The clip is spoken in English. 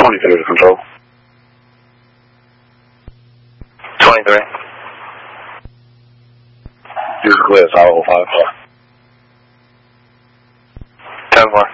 23 to control. 23. You're clear, 5054. 10-4.